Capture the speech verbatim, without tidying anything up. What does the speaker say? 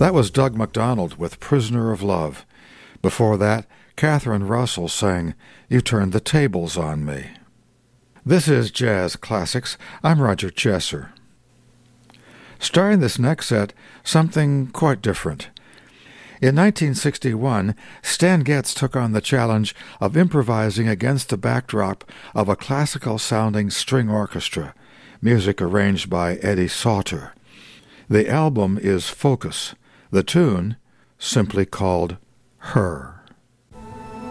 That was Doug MacDonald with Prisoner of Love. Before that, Catherine Russell sang You Turned the Tables on Me. This is Jazz Classics. I'm Roger Chesser. Starting this next set, something quite different. In nineteen sixty-one, Stan Getz took on the challenge of improvising against the backdrop of a classical-sounding string orchestra, music arranged by Eddie Sauter. The album is Focus, the tune simply called Her.